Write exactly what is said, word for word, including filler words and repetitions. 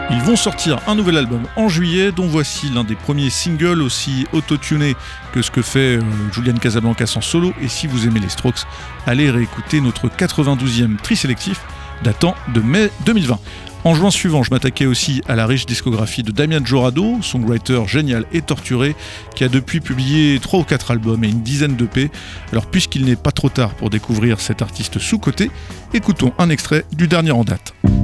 Ils vont sortir un nouvel album en juillet, dont voici l'un des premiers singles aussi autotuné que ce que fait euh, Julian Casablancas en solo. Et si vous aimez les Strokes, allez réécouter notre quatre-vingt-douzième tri sélectif datant de mai deux mille vingt. En juin suivant, je m'attaquais aussi à la riche discographie de Damian Jurado, songwriter génial et torturé, qui a depuis publié trois ou quatre albums et une dizaine d'E P. Alors puisqu'il n'est pas trop tard pour découvrir cet artiste sous-coté, écoutons un extrait du dernier en date.